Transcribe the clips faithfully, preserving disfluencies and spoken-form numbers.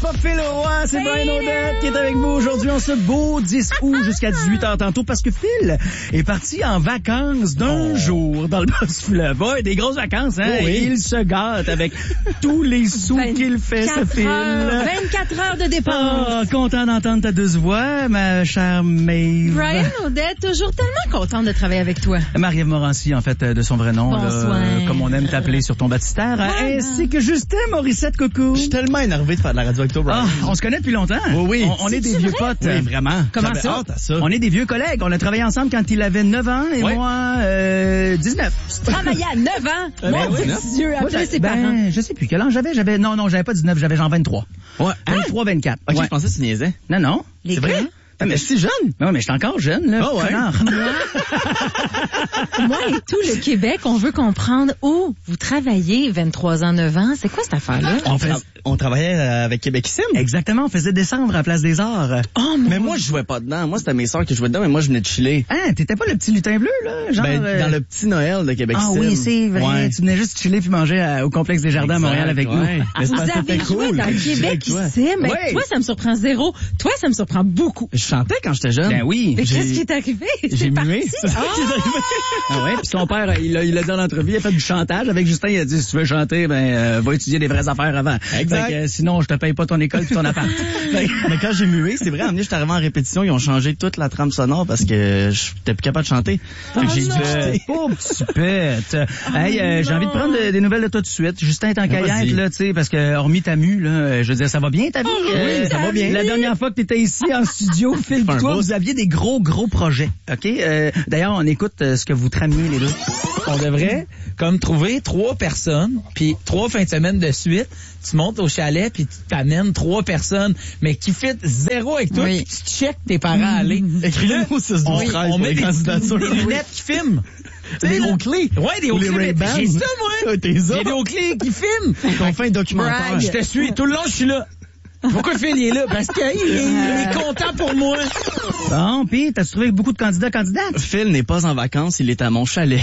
pas Phil Roy, c'est Brian Odette qui est avec vous aujourd'hui en ce beau dix août jusqu'à dix-huit heures tantôt parce que Phil est parti en vacances d'un oh. jour dans le Bas-Fleuve. Ouais, des grosses vacances, hein? Oh oui. Il se gâte avec tous les sous qu'il fait, ce Phil. vingt-quatre heures de dépenses. Oh, content d'entendre ta douce voix, ma chère Maeve. Brian Odette, toujours tellement contente de travailler avec toi. Marie-Ève Morancy, en fait, de son vrai nom, là, comme on aime t'appeler sur ton baptistère, ah, ainsi que Justin Morissette, coucou. Je suis tellement énervé de faire de la radio avec toi, Brian. Ah, on se connaît depuis longtemps. Oui, oui. On, on est, est des vieux vrai? potes. Oui, vraiment. Comment J'avais ça? hâte à ça? On est des vieux collègues. On a travaillé ensemble quand il avait neuf ans et oui. moi, euh, dix-neuf. Tu travaillais à neuf ans? Euh, Mon ben, Dieu, oui. après ses ben, parents. Je sais plus quel âge j'avais. J'avais, non, non, j'avais pas dix-neuf, j'avais genre vingt-trois. Ouais. vingt-trois, vingt-quatre. Ok, ouais. je pensais que tu niaisais. Non, non. Les c'est vrai? Ah, mais si jeune? Non, mais je suis encore jeune, là. Oh, ouais. Moi et tout le Québec, on veut comprendre où vous travaillez vingt-trois ans, neuf ans. C'est quoi cette affaire-là? On, fait, on travaillait avec Québec Sim. Exactement, on faisait descendre à Place des Arts. Oh, mais moi, je jouais pas dedans. Moi, c'était mes sœurs qui jouaient dedans, mais moi, je venais de chiller. Ah, t'étais pas le petit lutin bleu, là? Genre, ben, euh... dans le petit Noël de Québec ah, Sim. Ah oui, c'est vrai. Ouais. Tu venais juste chiller puis manger à, au complexe des Jardins exact, à Montréal avec ouais. nous. Ah, vous avez joué cool. Dans Québec Sim. Mais ouais. Toi, ça me surprend zéro. Toi, ça me surprend beaucoup. Je chantais quand j'étais jeune. Ben oui. Mais qu'est-ce qui est arrivé? J'ai mué. C'est ça qui est arrivé. Ah ouais, puis son père, il a, il a dit dans l'entrevue, il a fait du chantage avec Justin, il a dit, si tu veux chanter, ben, euh, va étudier des vraies affaires avant. Exact. Fait que, euh, sinon, je te paye pas ton école puis ton appart. Mais quand j'ai mué, c'est vrai, à un moment donné, j'étais arrivé en répétition, ils ont changé toute la trame sonore parce que j'étais plus capable de chanter. Oh fait que j'ai dû quitter. Oh, petit pète. Oh hey, euh, j'ai envie de prendre des nouvelles de toi tout de suite. Justin est en caillette, là, tu sais, parce que, hormis ta mue, là, je veux dire, ça va bien ta vie? Oh, euh, oui, ça va bien. La dernière fois que t'étais ici en studio, Phil, toi, vous aviez des gros, gros projets. OK? Euh, d'ailleurs, on écoute euh, ce que vous tramiez, les deux. On devrait comme trouver trois personnes, puis trois fins de semaine de suite, tu montes au chalet, puis tu t'amènes trois personnes, mais qui fit zéro avec toi, oui. puis tu checkes tes parents aller. Écris-le, ça se on, oui, on met des, des lunettes qui filment. Des hauts-clés. Ouais, des hauts-clés. J'ai ça, moi. T'es ça. J'ai des hauts-clés qui filment. Qu'on fait un documentaire. Je te suis. Tout le long, je suis là. Pourquoi Phil il est là? Parce qu'il est, il est content pour moi. Bon, pis t'as trouvé beaucoup de candidats candidates? Phil n'est pas en vacances, il est à mon chalet.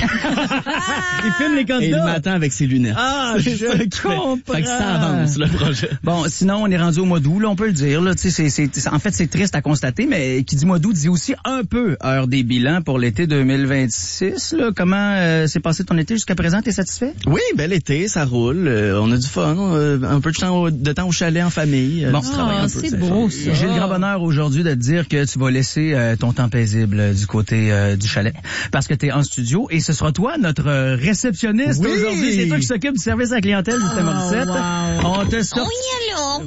Il filme les candidats. Et il m'attend avec ses lunettes. Ah, c'est je ça comprends. Fait que ça avance, le projet. Bon, sinon, on est rendu au mois d'août, là, on peut le dire, là, tu sais, c'est, c'est, en fait, c'est triste à constater, mais qui dit mois d'août dit aussi un peu heure des bilans pour l'été deux mille vingt-six, là. Comment euh, s'est passé ton été jusqu'à présent? T'es satisfait? Oui, bel été, ça roule. Euh, on a du fun, euh, un peu de temps, au, de temps au chalet en famille. Bon, oh, un peu, c'est beau, ça. J'ai le grand bonheur aujourd'hui de te dire que tu vas laisser euh, ton temps paisible euh, du côté euh, du chalet parce que tu es en studio et ce sera toi notre euh, réceptionniste oui! aujourd'hui. C'est toi qui s'occupe du service à la clientèle du Justin Morissette. Oh, wow. On te sort... Oui, allô?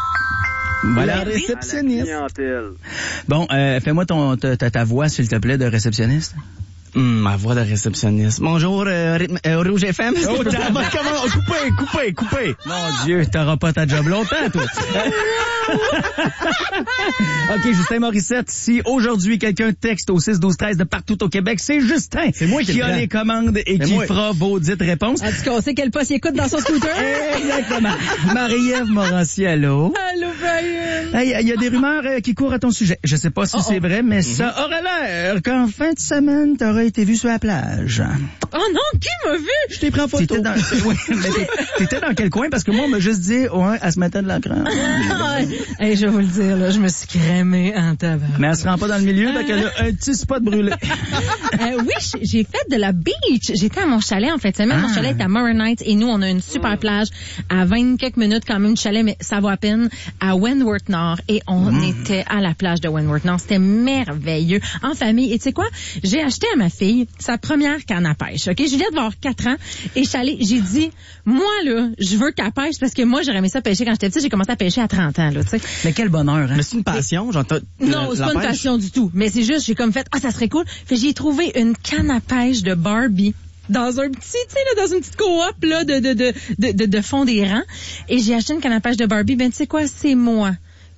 Voilà, la réceptionniste. Bon, euh, fais-moi ton ta, ta, ta voix, s'il te plaît, de réceptionniste. Hum, ma voix de réceptionniste. Bonjour, euh, euh, Rouge F M. Oh, comment, comment, coupez, coupez, coupez. Mon Dieu, t'auras pas ta job longtemps, toi. OK, Justin Morissette, si aujourd'hui quelqu'un texte au six douze treize de partout au Québec, c'est Justin. C'est moi qui, qui a les commandes et c'est qui moi. fera vos dites réponses. En tout cas, on sait quel poste il écoute dans son scooter. Exactement. Marie-Ève Morancy, allô? Allô, Brian. Il hey, y a des rumeurs euh, qui courent à ton sujet. Je sais pas si oh, c'est oh. vrai, mais mm-hmm. ça aurait l'air qu'en fin de semaine, t'aurais été vu sur la plage. Oh non, qui m'a vu? Je t'ai pris en photo. T'étais dans, oui, mais t'étais dans quel coin? Parce que moi, on m'a juste dit, ouais, elle se mettait de la crème. Hey, je vais vous le dire, là, je me suis crémée en tabac. Mais elle se rend pas dans le milieu, donc elle a un petit spot brûlé. euh, oui, j'ai fait de la beach. J'étais à mon chalet en fait. Semaine. Ah. Mon chalet est à Morin Heights et nous, on a une super mmh. plage à vingt quelques minutes quand même du chalet, mais ça vaut à peine, à Wentworth Nord. Et on mmh. était à la plage de Wentworth Nord. C'était merveilleux. En famille. Et tu sais quoi? J'ai acheté à ma fille sa première canne à pêche. OK? Juliette va avoir quatre ans. Et je suis allée, j'ai dit, moi, là, je veux qu'elle pêche parce que moi, j'aurais aimé ça pêcher quand j'étais petite. J'ai commencé à pêcher à trente ans, là, tu sais. Mais quel bonheur, hein? Mais c'est une passion, j'entends. Non, c'est pas une passion du tout. Mais c'est juste, j'ai comme fait, ah, ça serait cool. Fait j'ai trouvé une canne à pêche de Barbie. Dans un petit, tu sais, là, dans une petite coop, là, de, de, de, de, de, de fond des rangs. Et j'ai acheté une canne à pêche de Barbie. Ben, tu sais quoi? C'est moi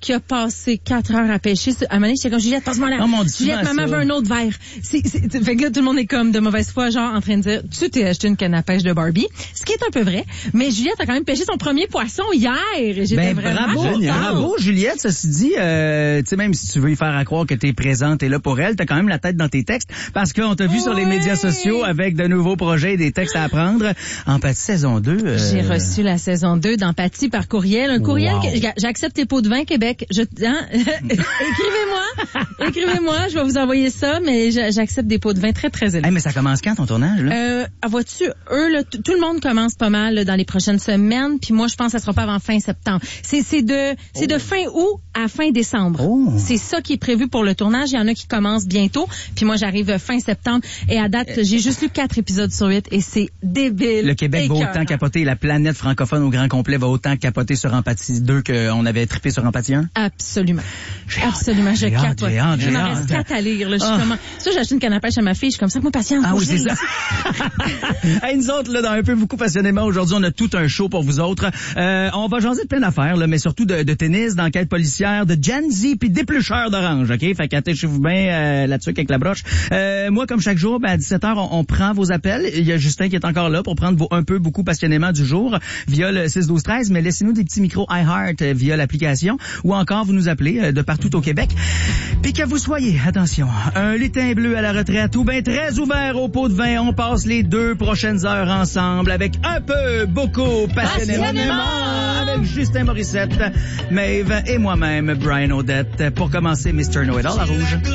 qui a passé quatre heures à pêcher. À un moment donné, j'étais comme, Juliette, passe-moi là. Oh, mon Dieu, Juliette, maman ça. veut un autre verre. C'est, c'est, fait que là, tout le monde est comme de mauvaise foi, genre, en train de dire, tu t'es acheté une canne à pêche de Barbie. Ce qui est un peu vrai. Mais Juliette a quand même pêché son premier poisson hier. Et j'étais Ben, vraiment bravo, contente. bravo, Juliette. Ceci dit, euh, tu sais, même si tu veux y faire à croire que t'es présente, t'es là pour elle, t'as quand même la tête dans tes textes parce qu'on t'a vu Oui. sur les médias sociaux avec de nouveaux projets et des textes à apprendre. Empathie saison deux. Euh... J'ai reçu la saison deux d'Empathie par courriel. Un courriel Wow. que j'accepte tes pots de vin, Québec. Je, hein? Écrivez-moi. Écrivez-moi. Je vais vous envoyer ça, mais j'accepte des pots de vin très, très élevés. Hey, mais ça commence quand ton tournage, là? Euh, vois-tu, eux, là, tout le monde commence pas mal là, dans les prochaines semaines, puis moi, je pense que ça sera pas avant fin septembre. C'est, c'est de, c'est de fin août à fin décembre. Oh. C'est ça qui est prévu pour le tournage. Il y en a qui commencent bientôt, puis moi, j'arrive fin septembre. Et à date, j'ai juste lu quatre épisodes sur huit, et c'est débile. Le Québec va écœurant. autant capoter, la planète francophone au grand complet va autant capoter sur Empathie deux qu'on avait trippé sur Empathie un? Absolument. J'ai hâte. Absolument, je J'ai hâte, capote. j'ai hâte, j'ai Il m'en hâte. reste quatre à lire, là. Je suis Ah. comment... Ça, j'ai acheté une canne à pêche à ma fille. Je suis comme ça, moi, patiente. Ah faut oui, que c'est ça. Hey, nous autres, là, dans Un peu beaucoup passionnément, aujourd'hui, on a tout un show pour vous autres. Euh, on va jaser de plein d'affaires, là, mais surtout de, de tennis, d'enquête policière, de Gen Z, puis d'éplucheurs d'orange, OK? Fait qu'attachez-vous bien euh, là-dessus avec la broche. Euh, moi, comme chaque jour, ben, à dix-sept heures, on, on prend vos appels. Il y a Justin qui est encore là pour prendre vos Un peu beaucoup passionnément du jour via le six douze treize, mais laissez-nous des petits micros iHeart euh, via l'application ou encore vous nous appelez euh, de partout au Québec. Puis que vous soyez, attention, un lutin bleu à la retraite ou bien très ouvert au pot de vin, on passe les deux prochaines heures ensemble avec Un peu beaucoup passionnément, Passionnément. avec Justin Morissette, Maeve et moi-même, Brian Odette. Pour commencer, mister Know-It-All à Rouge.